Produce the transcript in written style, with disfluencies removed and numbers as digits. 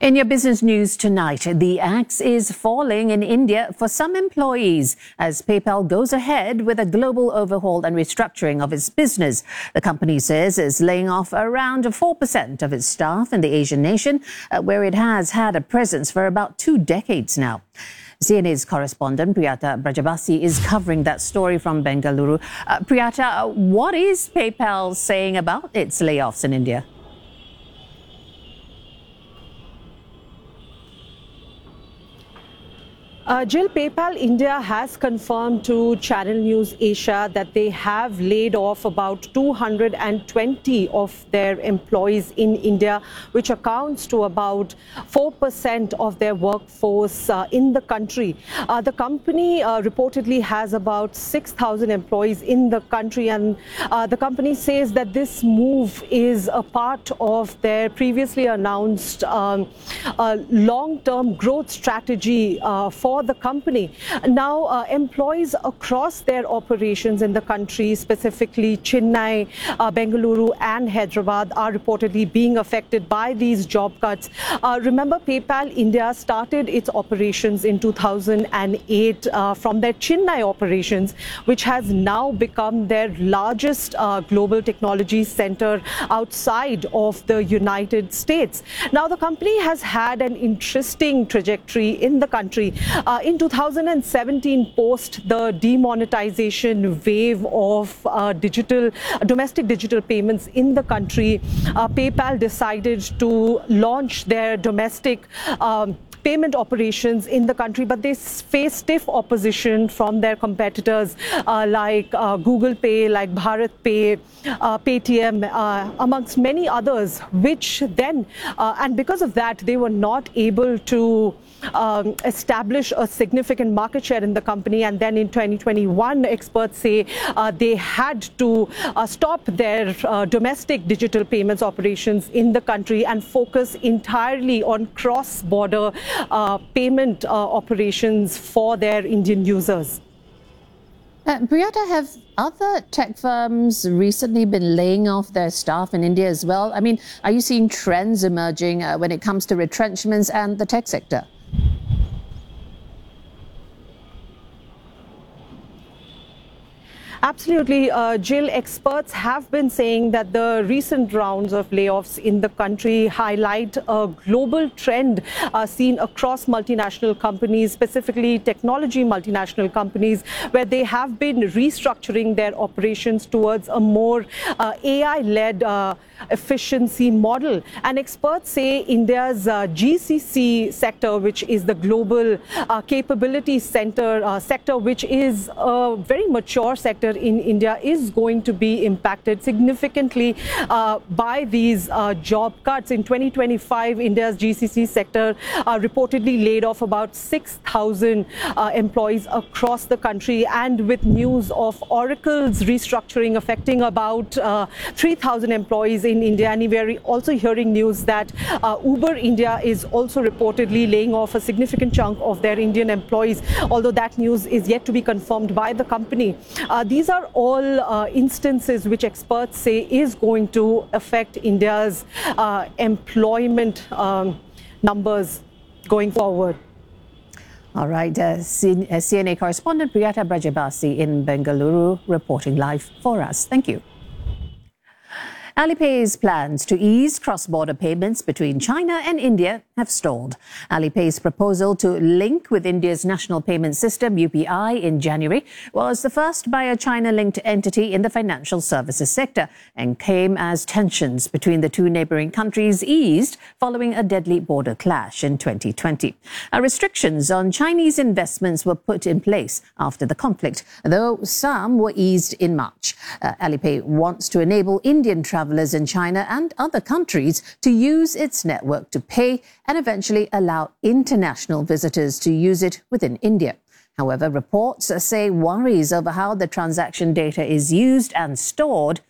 In your business news tonight, the axe is falling in India for some employees as PayPal goes ahead with a global overhaul and restructuring of its business. The company says it's laying off around 4% of its staff in the Asian nation, where it has had a presence for about 2 decades now. CNA's correspondent Priyata Brajabasi is covering that story from Bengaluru. Priyata, what is PayPal saying about its layoffs in India? Jill, PayPal India has confirmed to Channel News Asia that they have laid off about 220 of their employees in India, which accounts to about 4% of their workforce in the country. The company reportedly has about 6,000 employees in the country, and the company says that this move is a part of their previously announced long-term growth strategy for the company. Now, employees across their operations in the country, specifically Chennai, Bengaluru and Hyderabad, are reportedly being affected by these job cuts. Remember, PayPal India started its operations in 2008 from their Chennai operations, which has now become their largest global technology center outside of the United States. Now, the company has had an interesting trajectory in the country. In 2017, post the demonetization wave of domestic digital payments in the country, PayPal decided to launch their domestic payment operations in the country, but they face stiff opposition from their competitors like Google Pay, like Bharat Pay, Paytm, amongst many others, which then, and because of that, they were not able to establish a significant market share in the company. And then in 2021, experts say they had to stop their domestic digital payments operations in the country and focus entirely on cross-border payment operations for their Indian users. Priyata, have other tech firms recently been laying off their staff in India as well? I mean, are you seeing trends emerging when it comes to retrenchments and the tech sector? Absolutely, Jill. Experts have been saying that the recent rounds of layoffs in the country highlight a global trend seen across multinational companies, specifically technology multinational companies, where they have been restructuring their operations towards a more AI-led efficiency model. And experts say India's GCC sector, which is the global capability center sector, which is a very mature sector in India, is going to be impacted significantly by these job cuts. In 2025, India's GCC sector reportedly laid off about 6,000 employees across the country, and with news of Oracle's restructuring affecting about 3,000 employees in India. And we are also hearing news that Uber India is also reportedly laying off a significant chunk of their Indian employees, although that news is yet to be confirmed by the company. These are all instances which experts say is going to affect India's employment numbers going forward. All right, CNA correspondent Priyata Brajabasi in Bengaluru reporting live for us. Thank you. Alipay's plans to ease cross-border payments between China and India have stalled. Alipay's proposal to link with India's national payment system, UPI, in January was the first by a China-linked entity in the financial services sector and came as tensions between the two neighboring countries eased following a deadly border clash in 2020. Restrictions on Chinese investments were put in place after the conflict, though some were eased in March. Alipay wants to enable Indian travelers in China and other countries to use its network to pay and eventually allow international visitors to use it within India. However, reports say worries over how the transaction data is used and stored